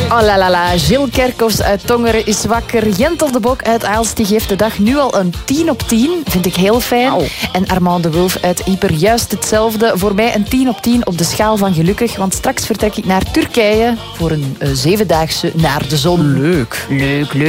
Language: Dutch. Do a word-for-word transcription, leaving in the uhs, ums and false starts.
Oh la la la, Gilles Kerkhoffs uit Tongeren is wakker. Jentel de Bok uit Aalst die geeft de dag nu al een tien op tien. Vind ik heel fijn. Au. En Armand de Wulf uit Ieper juist hetzelfde. Voor mij een tien op tien op de schaal van gelukkig. Want straks vertrek ik naar Turkije voor een uh, zevendaagse naar de zon. Leuk. Leuk, leuk.